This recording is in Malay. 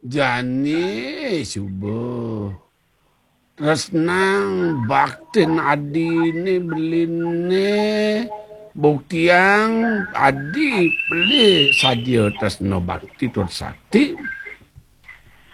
Jani subuh. Terus nang baktin adi ni beli ni bukti yang adi beli saja terus no bakti tur sakti.